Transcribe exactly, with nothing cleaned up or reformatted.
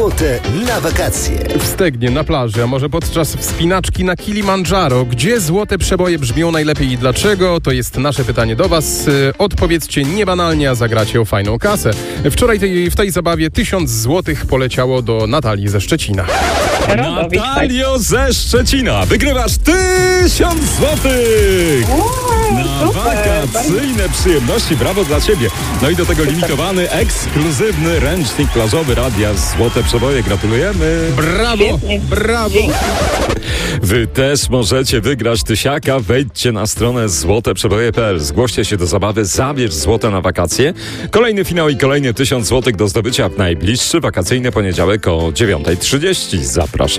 Złote na wakacje. W Stegnie, na plaży, a może podczas wspinaczki na Kilimandżaro. Gdzie złote przeboje brzmią najlepiej i dlaczego? To jest nasze pytanie do Was. Odpowiedzcie niebanalnie, a zagracie o fajną kasę. Wczoraj tej, w tej zabawie tysiąc złotych poleciało do Natalii ze Szczecina. Natalio ze Szczecina, wygrywasz tysiąc złotych na wakacyjne przyjemności. Brawo dla Ciebie. No i do tego limitowany, ekskluzywny ręcznik plażowy Radia Złote Przeboje. Gratulujemy. Brawo, brawo. Wy też możecie wygrać tysiaka. Wejdźcie na stronę złote przeboje kropka p l. Zgłoście się do zabawy, zabierz złote na wakacje. Kolejny finał i kolejny tysiąc złotych do zdobycia w najbliższy wakacyjny poniedziałek o dziewiąta trzydzieści. Zapraszam.